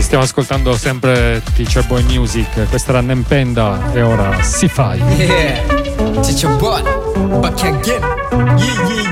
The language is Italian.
Stiamo ascoltando sempre Teacher Boy Music, questa era Nempenda e ora Si Fai. Yeah, Teacher Boy, back again. Yeah, yeah,